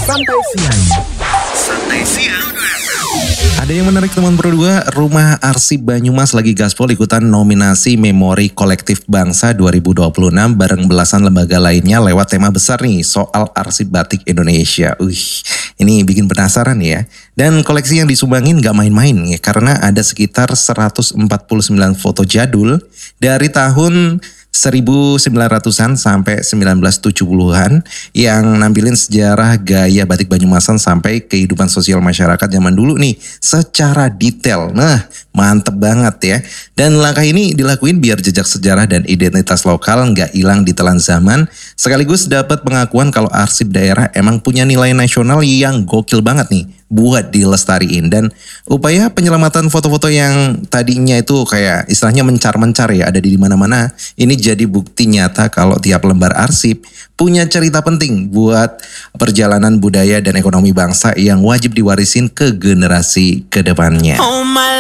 Santai Siang. Santai Siang. Ada yang menarik teman Pro 2, Rumah Arsip Banyumas lagi gaspol ikutan nominasi Memori Kolektif Bangsa 2026 bareng belasan lembaga lainnya lewat tema besar nih soal arsip batik Indonesia. Ini bikin penasaran ya. Dan koleksi yang disumbangin gak main-main ya karena ada sekitar 149 foto jadul dari tahun 1900-an sampai 1970-an yang nampilin sejarah gaya batik Banyumasan sampai kehidupan sosial masyarakat zaman dulu nih secara detail. Nah, mantep banget ya. Dan langkah ini dilakuin biar jejak sejarah dan identitas lokal nggak hilang di telan zaman, sekaligus dapat pengakuan kalau arsip daerah emang punya nilai nasional yang gokil banget nih buat dilestariin. Dan upaya penyelamatan foto-foto yang tadinya itu kayak istilahnya mencar-mencar ya ada di mana-mana, ini jadi bukti nyata kalau tiap lembar arsip punya cerita penting buat perjalanan budaya dan ekonomi bangsa yang wajib diwarisin ke generasi kedepannya.